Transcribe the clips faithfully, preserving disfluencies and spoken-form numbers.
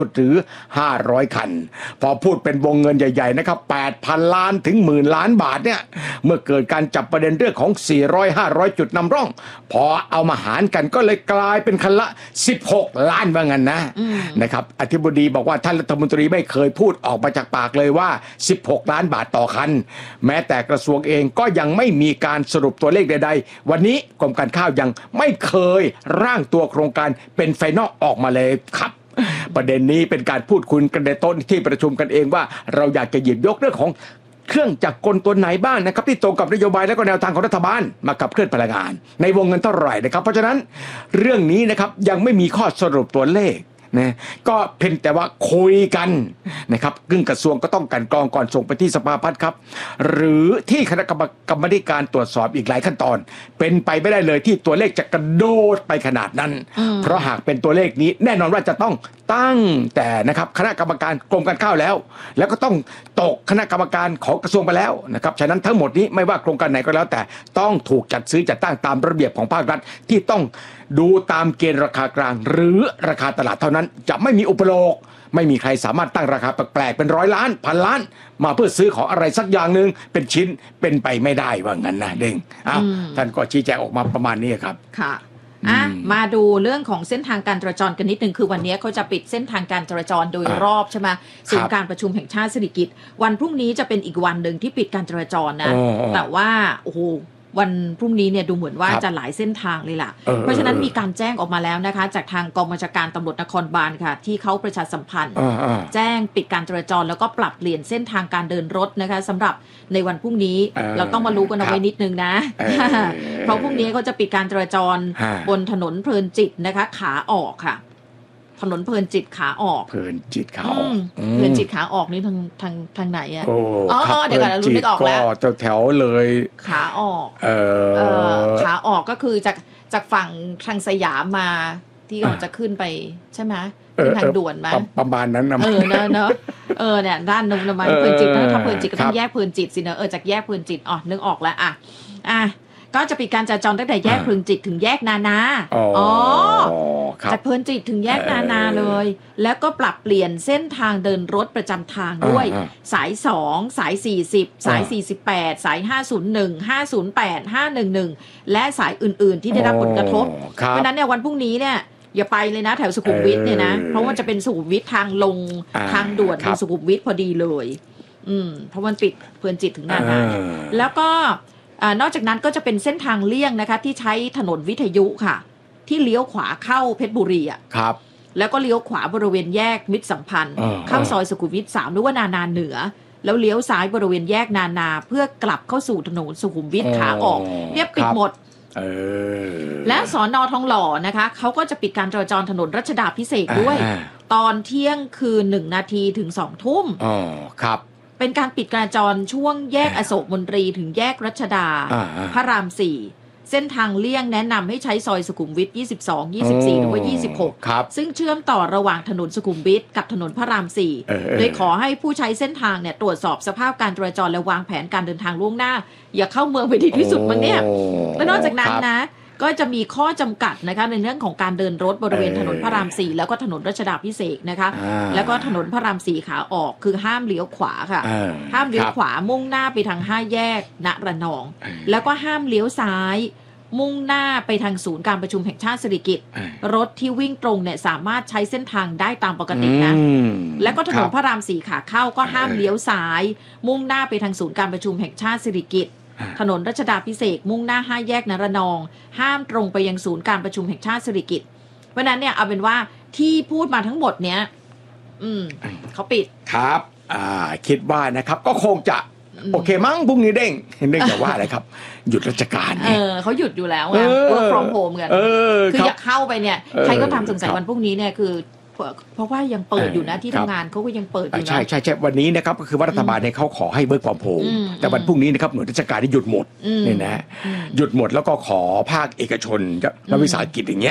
หรือห้าร้อยคันพอพูดเป็นวงเงินใหญ่ๆนะครับ แปดพัน ล้านถึงหมื่นล้านบาทเนี่ยเมื่อเกิดการจับประเด็นเรื่องของสี่ร้อย ห้าร้อยจุดนำร่องพอเอามาหารกันก็เลยกลายเป็นคันละสิบหกล้านว่างั้นนะนะครับอธิบดีบอกว่าท่านรัฐมนตรีไม่เคยพูดออกมาจากปากเลยว่าสิบหกล้านบาทต่อคันแม้แต่กระทรวงเองก็ยังไม่มีการสรุปตัวเลขใดๆวันนี้กรมการข้าวยังไม่เคยร่างตัวโครงการเป็นไฟนอลออกมาเลยครับประเด็นนี้เป็นการพูดคุยกันในต้นที่ประชุมกันเองว่าเราอยากจะหยิบยกเรื่องของเครื่องจักรกลตัวไหนบ้างนะครับที่ตรงกับนโยบายและก็แนวทางของรัฐบาลมาขับเคลื่อนพลังงานในวงเงินเท่าไหร่นะครับเพราะฉะนั้นเรื่องนี้นะครับยังไม่มีข้อสรุปตัวเลขนะก็เพียงแต่ว่าคุยกันนะครับซึ่งกระทรวงก็ต้องกันกรองก่อนส่งไปที่สภาพัฒน์ครับหรือที่คณะกรรมการตรวจสอบอีกหลายขั้นตอนเป็นไปไม่ได้เลยที่ตัวเลขจะกระโดดไปขนาดนั้นเพราะหากเป็นตัวเลขนี้แน่นอนว่าจะต้องตั้งแต่นะครับคณะกรรมการกรมการข้าวแล้วแล้วก็ต้องตกคณะกรรมการของกระทรวงไปแล้วนะครับฉะนั้นทั้งหมดนี้ไม่ว่าโครงการไหนก็แล้วแต่ต้องถูกจัดซื้อจัดตั้งตามระเบียบของภาครัฐที่ต้องดูตามเกณฑ์ราคากลางหรือราคาตลาดเท่านั้นจะไม่มีอุปโลกไม่มีใครสามารถตั้งราคาแปลกๆเป็นร้อยล้านพันล้านมาเพื่อซื้อของอะไรสักอย่างหนึ่งเป็นชิ้นเป็นไปไม่ได้ว่างั้นนะเด้งอ้าวท่านก็ชี้แจงออกมาประมาณนี้ครับค่ะอ่ะมาดูเรื่องของเส้นทางการจราจรกันนิดนึงคือวันนี้เขาจะปิดเส้นทางการจราจรโดยรอบใช่ไหมศูนย์การประชุมแห่งชาติสิริกิติ์วันพรุ่งนี้จะเป็นอีกวันหนึ่งที่ปิดการจราจรนะแต่ว่าโอ้โหวันพรุ่งนี้เนี่ยดูเหมือนว่าจะหลายเส้นทางเลยล่ะเพราะฉะนั้นมีการแจ้งออกมาแล้วนะคะจากทางกองบัญชาการตำรวจนครบาลค่ะที่เขาประชาสัมพันธ์แจ้งปิดการจราจรแล้วก็ปรับเปลี่ยนเส้นทางการเดินรถนะคะสำหรับในวันพรุ่งนี้เราต้องมารู้กันเอาไว้นิดนึงนะเพราะพรุ่งนี้เขาจะปิดการจราจรบนถนนเพลินจิตนะคะขาออกค่ะถนนเพลินจิตขาออกเพลินจิตขาออกเพลินจิตขาออกนี่ทางทางทางไหนอ่ะอ๋อเดี๋ยวก่อนรู้นึกออกแล้วก็แถวเลยขาออกเออขาออกก็คือจากจากฝั่งทางสยามมาที่เราจะขึ้นไปใช่ไหมขึ้นทางด่วนมาประมาณนั้นนะเออเนอะเนอะเออเนี่ยด้านนึงประมาณเพลินจิตถ้าเพลินจิตก็ต้องแยกเพลินจิตสิเนอะเออจากแยกเพลินจิตอ๋อนึกออกแล้วอ่ะอ่ะก็จะปิดการจราจรตั้งแต่แยกเพลินจิตถึงแยกนานาอ๋อจากเพลินจิตถึงแยกนานาเลยแล้วก็ปรับเปลี่ยนเส้นทางเดินรถประจำทางด้วยสายสองสายสี่สิบสายสี่สิบแปดสายห้าศูนย์หนึ่ง ห้าศูนย์แปด ห้าหนึ่งหนึ่งและสายอื่นๆที่ได้รับผลกระทบเพราะนั้นเนี่ยวันพรุ่งนี้เนี่ยอย่าไปเลยนะแถวสุขุมวิทเนี่ยนะเพราะว่าจะเป็นสุขุมวิททางลงทางด่วนเป็นสุขุมวิทพอดีเลยอืมเพราะมันปิดเพลินจิตถึงนานาแล้วก็นอกจากนั้นก็จะเป็นเส้นทางเลี่ยงนะคะที่ใช้ถนนวิทยุค่ะที่เลี้ยวขวาเข้าเพชรบุรีอ่ะครับแล้วก็เลี้ยวขวาบริเวณแยกมิตรสัมพันธ์เข้าซอยสุขุมวิทสามหรือว่านานาเหนือแล้วเลี้ยวซ้ายบริเวณแยกนานาเพื่อกลับเข้าสู่ถนนสุขุมวิทขาออกเนี่ยปิดหมดและสน.ทองหล่อนะคะเขาก็จะปิดการจราจรถนนรัชดาภิเษกด้วยตอนเที่ยงคืนหนึ่งนาทีถึงสองทุ่มอ๋อครับเป็นการปิดการจราจรช่วงแยกอโศกมนตรีถึงแยกรัชดาพระรามสี่เส้นทางเลี่ยงแนะนำให้ใช้ซอยสุขุมวิทยี่สิบสอง ยี่สิบสี่หรือว่ายี่สิบหกซึ่งเชื่อมต่อระหว่างถนนสุขุมวิทกับถนนพระรามสี่โดยขอให้ผู้ใช้เส้นทางเนี่ยตรวจสอบสภาพการจราจรและวางแผนการเดินทางล่วงหน้าอย่าเข้าเมืองไปดีที่สุดมันเนี่ยและนอกจากนั้นนะก็จะมีข้อจำกัดนะคะในเรื่องของการเดินรถบริเวณถนนพระรามสี่แล้วก็ถนนรัชดาภิเษกนะคะแล้วก็ถนนพระรามสี่ขาออกคือห้ามเลี้ยวขวาค่ะห้ามเลี้ยวขวามุ่งหน้าไปทางห้าแยกณระนองแล้วก็ห้ามเลี้ยวซ้ายมุ่งหน้าไปทางศูนย์การประชุมแห่งชาติสิริกิติ์รถที่วิ่งตรงเนี่ยสามารถใช้เส้นทางได้ตามปกตินะแล้วก็ถนนพระรามสี่ขาเข้าก็ห้ามเลี้ยวซ้ายมุ่งหน้าไปทางศูนย์การประชุมแห่งชาติสิริกิติ์ถนนรัชดาภิเษกมุ่งหน้าห้าแยกนรนองห้ามตรงไปยังศูนย์การประชุมแห่งชาติสิริกิติ์เพราะนั้นเนี่ยเอาเป็นว่าที่พูดมาทั้งหมดเนี้ยอืมเขาปิดครับอ่าคิดว่านะครับก็คงจะโอเคมั้งพรุ่งนี้เด้งเนื่องจากว่าอะไรครับหยุดราชการเออเขาหยุดอยู่แล้วไง work from home กันคืออยากเข้าไปเนี่ยใครก็ทำสงสัยวันพรุ่งนี้เนี่ยคือเพราะว่ายังเปิดอยู่นะที่ทำงานเขาก็ยังเปิดอยู่นะใช่ใช่ใช่วันนี้นะครับก็คือว่ารัฐบาลเนี่ยเขาขอให้เบิกความโพงแต่วันพรุ่งนี้นะครับหน่วยราชการที่หยุดหมดเนี่ยนะหยุดหมดแล้วก็ขอภาคเอกชนและวิสาหกิจอย่างเงี้ย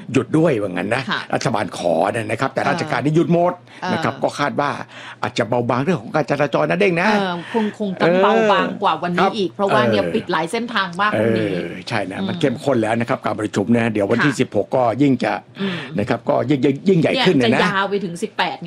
หยุดด้วยว่างั้นนะรัฐบาลขอเนี่ยนะครับแต่ราชการนี่หยุดหมดนะครับก็คาดว่าอาจจะเบาบางเรื่องของการจราจรนะเด้งนะคงคงต้องเบาบางกว่าวันนี้อีกเพราะว่าเนี่ยปิดหลายเส้นทางมากวันนี้ใช่นะมันเข้มข้นแล้วนะครับการประชุมเนี่ยเดี๋ยววันที่สิบหกก็ยิ่งจะนะครับก็ยิ่งยิ่งใหญ่ขึ้นนะจะยาวไปถึงสิบแปด